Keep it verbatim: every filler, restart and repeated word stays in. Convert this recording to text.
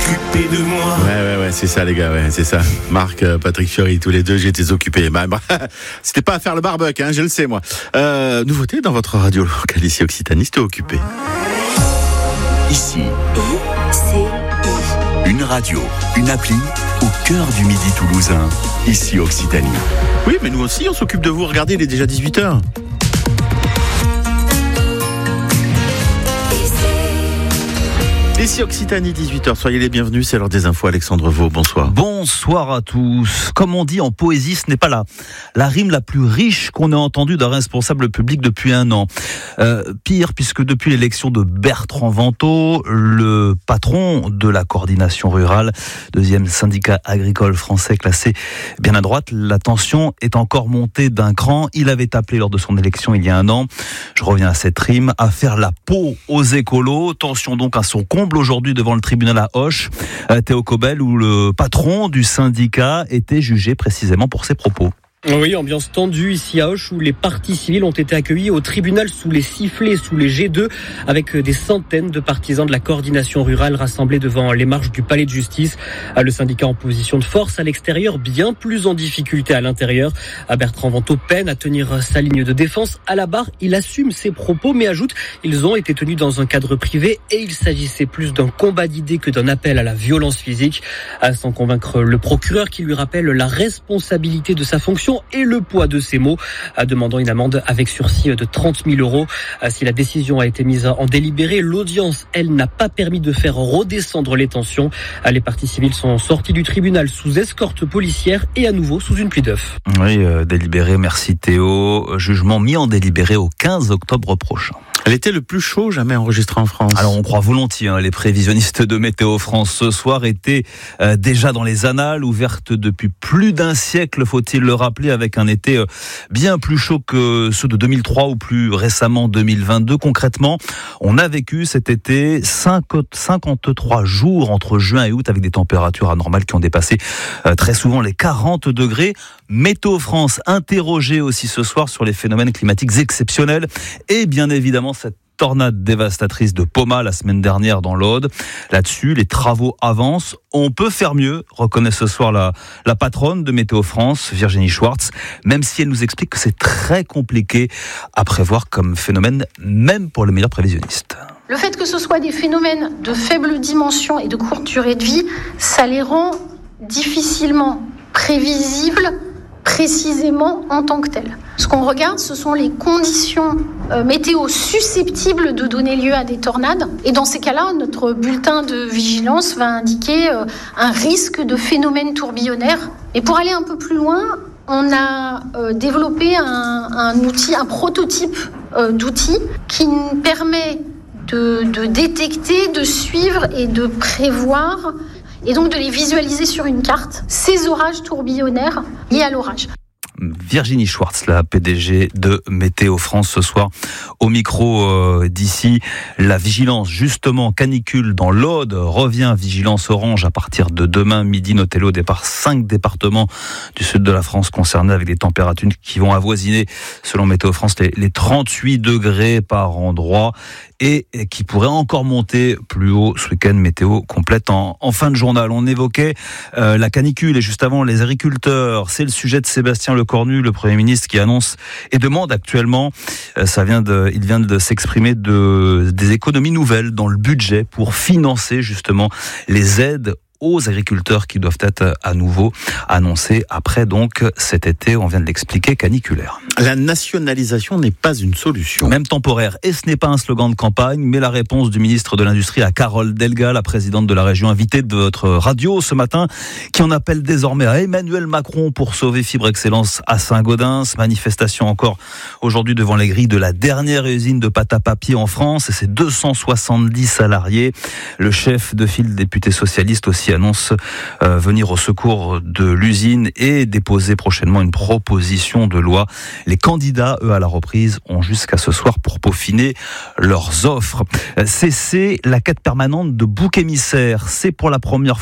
occupé de moi. Ouais, ouais, ouais, c'est ça, les gars, ouais, c'est ça. Marc, euh, Patrick Fiori, tous les deux, j'étais occupé. Bah, bah, c'était pas à faire le barbecue, hein, je le sais, moi. Euh, nouveauté dans votre radio locale ici, Occitanie, c'était occupé. Ici, I C I. une radio, une appli au cœur du midi toulousain. Ici, Occitanie. Oui, mais nous aussi, on s'occupe de vous. Regardez, il est déjà dix-huit heures. Ici Occitanie, dix-huit heures, soyez les bienvenus, c'est l'heure des infos. Alexandre Vaux, bonsoir. Bonsoir à tous. Comme on dit en poésie, ce n'est pas la, la rime la plus riche qu'on ait entendue d'un responsable public depuis un an. Euh, pire, puisque depuis l'élection de Bertrand Vantaux, le patron de la coordination rurale, deuxième syndicat agricole français classé bien à droite, la tension est encore montée d'un cran. Il avait appelé lors de son élection il y a un an, je reviens à cette rime, à faire la peau aux écolos. Tension donc à son comble aujourd'hui devant le tribunal à Auch, Théo Cobel, où le patron du syndicat était jugé précisément pour ses propos. Oui, ambiance tendue ici à Auch où les parties civiles ont été accueillis au tribunal sous les sifflets, sous les jets d'œufs, avec des centaines de partisans de la coordination rurale rassemblés devant les marches du palais de justice. Le syndicat en position de force à l'extérieur, bien plus en difficulté à l'intérieur. Bertrand Vantaux peine à tenir sa ligne de défense. À la barre, il assume ses propos, mais ajoute, ils ont été tenus dans un cadre privé et il s'agissait plus d'un combat d'idées que d'un appel à la violence physique. Sans convaincre le procureur qui lui rappelle la responsabilité de sa fonction et le poids de ses mots, demandant une amende avec sursis de trente mille euros. Si la décision a été mise en délibéré, l'audience, elle, n'a pas permis de faire redescendre les tensions. Les parties civiles sont sorties du tribunal sous escorte policière et à nouveau sous une pluie d'œufs. Oui, euh, délibéré, merci Théo. Jugement mis en délibéré au quinze octobre prochain. Elle était le plus chaud jamais enregistré en France. Alors on croit volontiers, hein, les prévisionnistes de Météo France ce soir étaient euh, déjà dans les annales, ouvertes depuis plus d'un siècle, faut-il le rappeler, avec un été euh, bien plus chaud que ceux de deux mille trois ou plus récemment deux mille vingt-deux. Concrètement, on a vécu cet été cinquante-trois jours entre juin et août avec des températures anormales qui ont dépassé euh, très souvent les quarante degrés. Météo France interrogé aussi ce soir sur les phénomènes climatiques exceptionnels et bien évidemment cette tornade dévastatrice de Poma la semaine dernière dans l'Aude. Là-dessus, les travaux avancent. On peut faire mieux, reconnaît ce soir la, la patronne de Météo France, Virginie Schwartz, même si elle nous explique que c'est très compliqué à prévoir comme phénomène, même pour les meilleurs prévisionnistes. Le fait que ce soit des phénomènes de faible dimension et de courte durée de vie, ça les rend difficilement prévisibles précisément en tant que tel. Ce qu'on regarde, ce sont les conditions euh, météo susceptibles de donner lieu à des tornades. Et dans ces cas-là, notre bulletin de vigilance va indiquer euh, un risque de phénomène tourbillonnaire. Et pour aller un peu plus loin, on a euh, développé un, un outil, un prototype euh, d'outil qui nous permet de, de détecter, de suivre et de prévoir et donc de les visualiser sur une carte, ces orages tourbillonnaires liés à l'orage. Virginie Schwartz, la P D G de Météo France ce soir au micro euh, d'ici. La vigilance justement canicule dans l'Aude revient, vigilance orange à partir de demain midi. Notez-le, au départ cinq départements du sud de la France concernés avec des températures qui vont avoisiner selon Météo France les, les trente-huit degrés par endroit et qui pourraient encore monter plus haut ce week-end. Météo complète en, en fin de journal. On évoquait euh, la canicule et juste avant les agriculteurs. C'est le sujet de Sébastien Lecornu, le Premier ministre, qui annonce et demande actuellement, euh, ça vient de, il vient de s'exprimer de, des économies nouvelles dans le budget pour financer justement les aides aux agriculteurs qui doivent être à nouveau annoncés après donc cet été, on vient de l'expliquer, caniculaire. La nationalisation n'est pas une solution. Même temporaire. Et ce n'est pas un slogan de campagne, mais la réponse du ministre de l'Industrie à Carole Delga, la présidente de la région invitée de votre radio ce matin, qui en appelle désormais à Emmanuel Macron pour sauver Fibre Excellence à Saint-Gaudens. Manifestation encore aujourd'hui devant les grilles de la dernière usine de pâte à papier en France et ses deux cent soixante-dix salariés. Le chef de file député socialiste aussi annonce euh, venir au secours de l'usine et déposer prochainement une proposition de loi. Les candidats, eux, à la reprise, ont jusqu'à ce soir pour peaufiner leurs offres. Cesser la quête permanente de boucs émissaires. C'est pour la première fois